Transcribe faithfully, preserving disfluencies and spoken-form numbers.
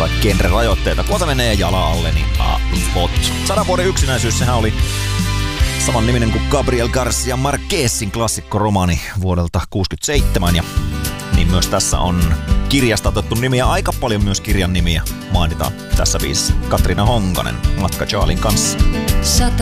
kai genre-rajoitteita. Kuota menee jala alle, niin avot. Sadan vuoden yksinäisyys, sehän oli saman niminen kuin Gabriel Garcia Marquezin klassikkoromaani vuodelta kuusikymmentäseitsemän. Ja niin myös tässä on kirjasta otettu nimiä, aika paljon myös kirjan nimiä mainitaan tässä biisissä. Katriina Honkanen Matka Charlin kanssa. Sata